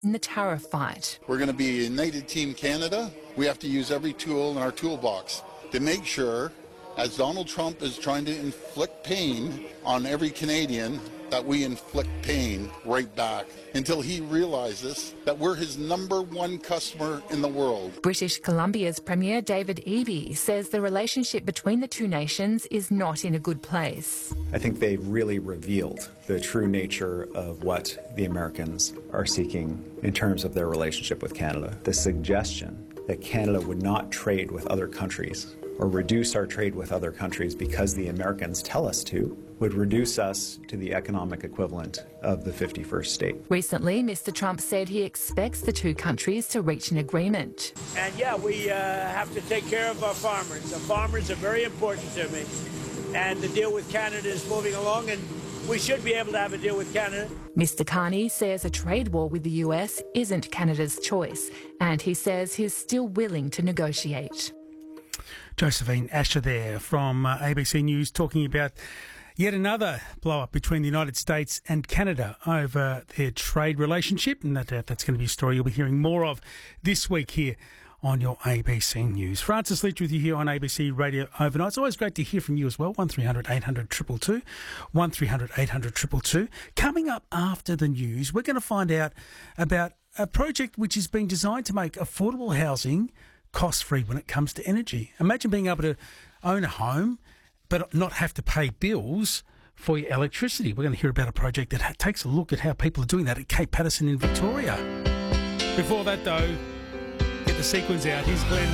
in the tariff fight. We're going to be a United Team Canada. We have to use every tool in our toolbox to make sure, as Donald Trump is trying to inflict pain on every Canadian, that we inflict pain right back until he realizes that we're his #1 customer in the world. British Columbia's Premier David Eby says the relationship between the two nations is not in a good place. I think they've really revealed the true nature of what the Americans are seeking in terms of their relationship with Canada. The suggestion that Canada would not trade with other countries or reduce our trade with other countries because the Americans tell us to would reduce us to the economic equivalent of the 51st state. Recently, Mr. Trump said he expects the two countries to reach an agreement. And yeah, we have to take care of our farmers. The farmers are very important to me. And the deal with Canada is moving along, and we should be able to have a deal with Canada. Mr. Carney says a trade war with the US isn't Canada's choice, and he says he's still willing to negotiate. Josephine Asher there from ABC News talking about yet another blow-up between the United States and Canada over their trade relationship, and that's going to be a story you'll be hearing more of this week here on your ABC News. Francis Leach with you here on ABC Radio Overnight. It's always great to hear from you as well. 1300 800 222, 1300 800 222. Coming up after the news, we're going to find out about a project which is being designed to make affordable housing cost-free when it comes to energy. Imagine being able to own a home but not have to pay bills for your electricity. We're going to hear about a project that takes a look at how people are doing that at Cape Patterson in Victoria. Before that, though, get the sequins out. Here's Glenn.